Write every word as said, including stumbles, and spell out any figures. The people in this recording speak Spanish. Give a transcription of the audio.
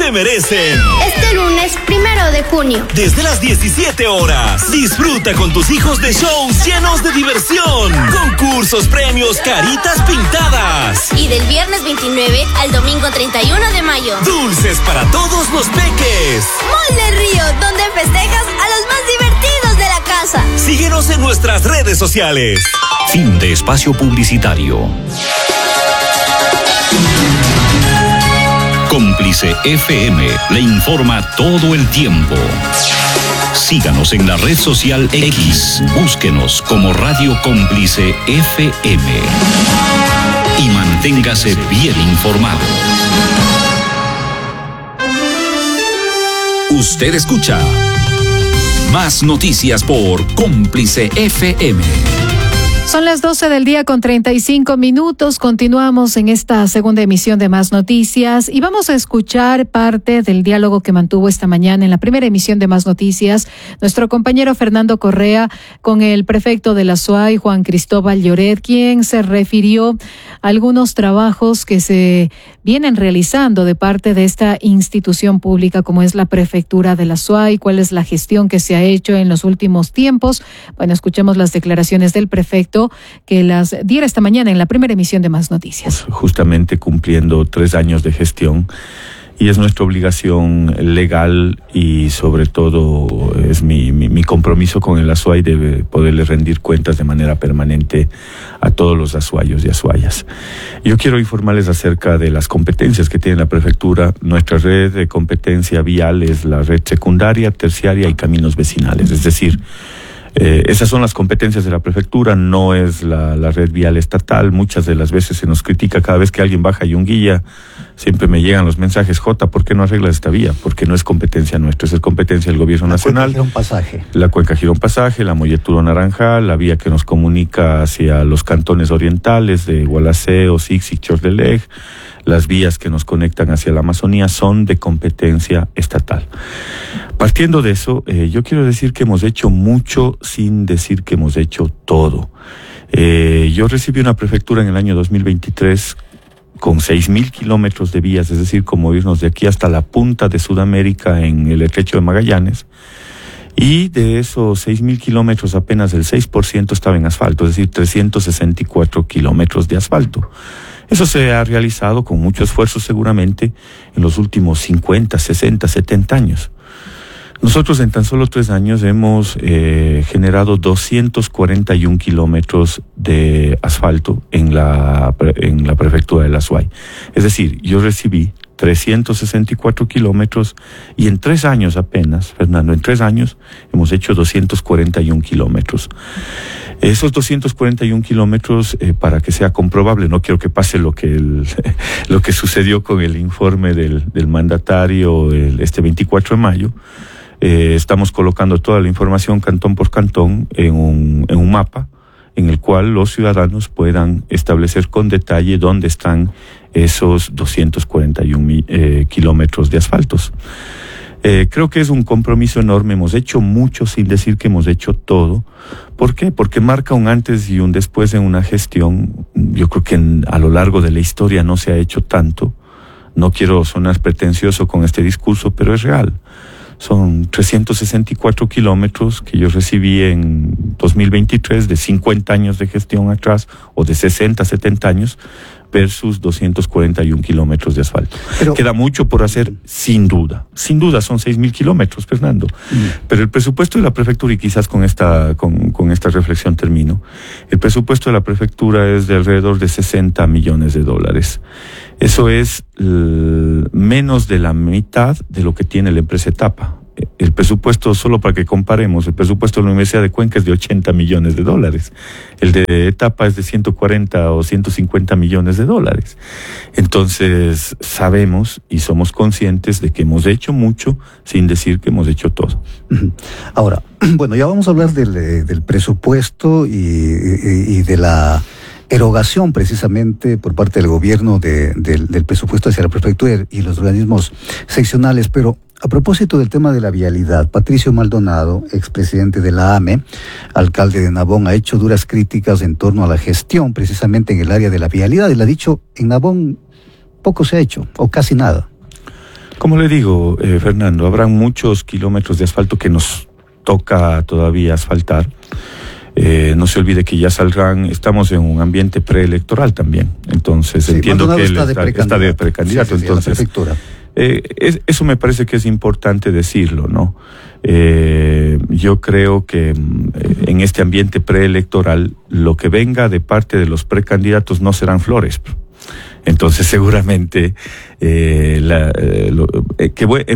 se merecen. Este lunes, primero de junio. Desde las diecisiete horas, disfruta con tus hijos de shows llenos de diversión. Concursos, premios, caritas pintadas. Y del viernes veintinueve al domingo treinta y uno de mayo. Dulces para todos los peques. Mall del Río, donde festejas a los más divertidos de la casa. Síguenos en nuestras redes sociales. Fin de espacio publicitario. Cómplice F M le informa todo el tiempo. Síganos en la red social X. Búsquenos como Radio Cómplice F M. Y manténgase bien informado. Usted escucha Más Noticias por Cómplice F M. Son las doce del día con treinta y cinco minutos. Continuamos en esta segunda emisión de Más Noticias y vamos a escuchar parte del diálogo que mantuvo esta mañana en la primera emisión de Más Noticias nuestro compañero Fernando Correa con el prefecto de la S U A Y, Juan Cristóbal Lloret, quien se refirió a algunos trabajos que se vienen realizando de parte de esta institución pública como es la prefectura de la S U A Y, cuál es la gestión que se ha hecho en los últimos tiempos. Bueno, escuchemos las declaraciones del prefecto que las diera esta mañana en la primera emisión de Más Noticias. Justamente cumpliendo tres años de gestión y es nuestra obligación legal y sobre todo es mi, mi, mi compromiso con el ASUAY de poderle rendir cuentas de manera permanente a todos los asuayos y asuayas. Yo quiero informarles acerca de las competencias que tiene la prefectura. Nuestra red de competencia vial es la red secundaria, terciaria y caminos vecinales, es decir, Eh, esas son las competencias de la prefectura, no es la, la red vial estatal. Muchas de las veces se nos critica cada vez que alguien baja Yunguilla, siempre me llegan los mensajes: Jota, ¿por qué no arreglas esta vía? Porque no es competencia nuestra, es competencia del gobierno la nacional. Cuenca Girón Pasaje. La Cuenca Girón Pasaje, la Molleturo Naranjal, la vía que nos comunica hacia los cantones orientales de Gualaceo, Sixi, Chordelej, las vías que nos conectan hacia la Amazonía son de competencia estatal. Partiendo de eso, eh, yo quiero decir que hemos hecho mucho sin decir que hemos hecho todo. Eh, yo recibí una prefectura en el año dos mil veintitrés con seis mil kilómetros de vías, es decir, como irnos de aquí hasta la punta de Sudamérica en el estrecho de Magallanes. Y de esos seis mil kilómetros apenas el seis por ciento estaba en asfalto, es decir, trescientos sesenta y cuatro kilómetros de asfalto. Eso se ha realizado con mucho esfuerzo seguramente en los últimos cincuenta, sesenta, setenta años. Nosotros en tan solo tres años hemos eh, generado doscientos cuarenta y un kilómetros de asfalto en la, en la prefectura de la S U A Y. Es decir, yo recibí trescientos sesenta y cuatro kilómetros y en tres años apenas, Fernando, en tres años hemos hecho doscientos cuarenta y un kilómetros. Esos doscientos cuarenta y un kilómetros, eh, para que sea comprobable, no quiero que pase lo que el, lo que sucedió con el informe del, del mandatario el, este veinticuatro de mayo, eh, estamos colocando toda la información cantón por cantón en un, en un mapa en el cual los ciudadanos puedan establecer con detalle dónde están esos doscientos cuarenta y un eh, kilómetros de asfaltos. Eh, creo que es un compromiso enorme, hemos hecho mucho sin decir que hemos hecho todo. ¿Por qué? Porque marca un antes y un después en una gestión. Yo creo que en, a lo largo de la historia no se ha hecho tanto. No quiero sonar pretencioso con este discurso, pero es real. Son trescientos sesenta y cuatro kilómetros que yo recibí en dos mil veintitrés, de cincuenta años de gestión atrás, o de sesenta, setenta años, versus doscientos cuarenta y un kilómetros de asfalto. Pero queda mucho por hacer, sin duda. Sin duda son seis mil kilómetros, Fernando. Mm. Pero el presupuesto de la prefectura, y quizás con esta, con, con esta reflexión termino, el presupuesto de la prefectura es de alrededor de sesenta millones de dólares. Eso es uh, menos de la mitad de lo que tiene la empresa Etapa. El presupuesto, solo para que comparemos, el presupuesto de la Universidad de Cuenca es de ochenta millones de dólares. El de Etapa es de ciento cuarenta o ciento cincuenta millones de dólares. Entonces, sabemos y somos conscientes de que hemos hecho mucho sin decir que hemos hecho todo. Ahora, bueno, ya vamos a hablar del, del presupuesto y, y, y de la erogación precisamente por parte del gobierno de, del, del presupuesto hacia la prefectura y los organismos seccionales, pero a propósito del tema de la vialidad, Patricio Maldonado, expresidente de la A M E, alcalde de Nabón, ha hecho duras críticas en torno a la gestión precisamente en el área de la vialidad. Él ha dicho, en Nabón poco se ha hecho, o casi nada. Como le digo, eh, Fernando, habrá muchos kilómetros de asfalto que nos toca todavía asfaltar. Eh, no se olvide que ya saldrán, estamos en un ambiente preelectoral también, entonces sí, entiendo que él está, está, de está de precandidato, sí, sí, entonces eh, es, eso me parece que es importante decirlo, ¿no? Eh, yo creo que eh, en este ambiente preelectoral lo que venga de parte de los precandidatos no serán flores, entonces seguramente eh, la, eh, lo, eh, que voy,